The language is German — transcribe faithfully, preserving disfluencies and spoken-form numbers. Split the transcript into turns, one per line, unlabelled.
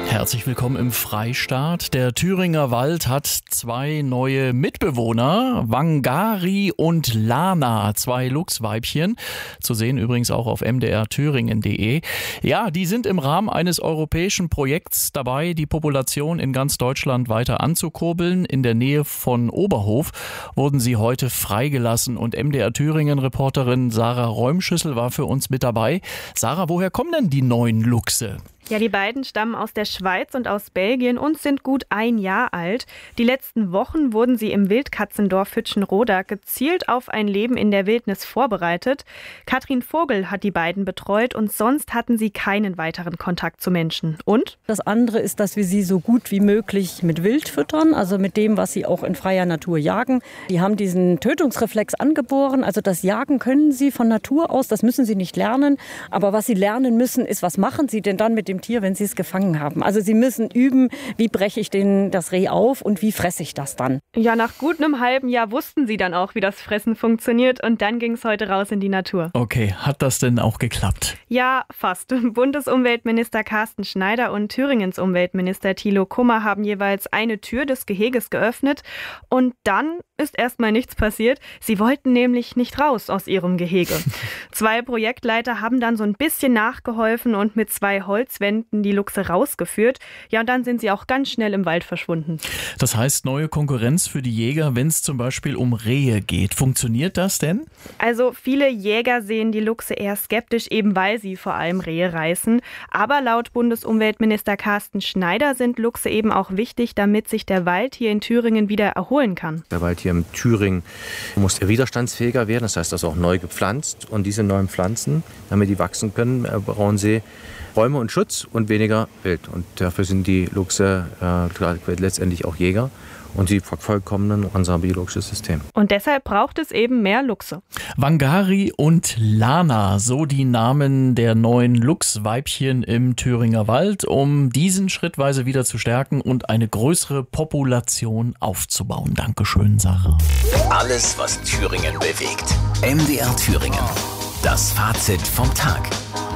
Herzlich willkommen im Freistaat. Der Thüringer Wald hat zwei neue Mitbewohner, Wangari und Lana, zwei Luchsweibchen. Zu sehen übrigens auch auf m d r thüringen punkt d e. Ja, die sind im Rahmen eines europäischen Projekts dabei, die Population in ganz Deutschland weiter anzukurbeln. In der Nähe von Oberhof wurden sie heute freigelassen und M D R Thüringen-Reporterin Sarah Räumschüssel war für uns mit dabei. Sarah, woher kommen denn die neuen Luchse?
Ja, die beiden stammen aus der Schweiz und aus Belgien und sind gut ein Jahr alt. Die letzten Wochen wurden sie im Wildkatzendorf Hütchenroda gezielt auf ein Leben in der Wildnis vorbereitet. Katrin Vogel hat die beiden betreut und sonst hatten sie keinen weiteren Kontakt zu Menschen. Und?
Das andere ist, dass wir sie so gut wie möglich mit Wild füttern, also mit dem, was sie auch in freier Natur jagen. Die haben diesen Tötungsreflex angeboren, also das Jagen können sie von Natur aus, das müssen sie nicht lernen. Aber was sie lernen müssen, ist, was machen sie denn dann mit dem Tier, wenn sie es gefangen haben. Also sie müssen üben, wie breche ich den, das Reh auf und wie fresse ich das dann.
Ja, nach gut einem halben Jahr wussten sie dann auch, wie das Fressen funktioniert und dann ging es heute raus in die Natur.
Okay, hat das denn auch geklappt?
Ja, fast. Bundesumweltminister Carsten Schneider und Thüringens Umweltminister Thilo Kummer haben jeweils eine Tür des Geheges geöffnet und dann ist erstmal nichts passiert. Sie wollten nämlich nicht raus aus ihrem Gehege. Zwei Projektleiter haben dann so ein bisschen nachgeholfen und mit zwei Holzwänden die Luchse rausgeführt. Ja, und dann sind sie auch ganz schnell im Wald verschwunden.
Das heißt, neue Konkurrenz für die Jäger, wenn es zum Beispiel um Rehe geht. Funktioniert das denn?
Also viele Jäger sehen die Luchse eher skeptisch, eben weil sie vor allem Rehe reißen. Aber laut Bundesumweltminister Carsten Schneider sind Luchse eben auch wichtig, damit sich der Wald hier in Thüringen wieder erholen kann.
Der Wald hier in Thüringen muss widerstandsfähiger werden, das heißt, das ist auch neu gepflanzt. Und diese neuen Pflanzen, damit die wachsen können, brauchen sie Räume und Schutz und weniger Wild. Und dafür sind die Luchse äh, letztendlich auch Jäger. Und sie vervollkommnen unser biologisches System.
Und deshalb braucht es eben mehr Luchse.
Wangari und Lana, so die Namen der neuen Luchsweibchen im Thüringer Wald, um diesen schrittweise wieder zu stärken und eine größere Population aufzubauen. Dankeschön, Sarah.
Alles, was Thüringen bewegt. M D R Thüringen. Das Fazit vom Tag.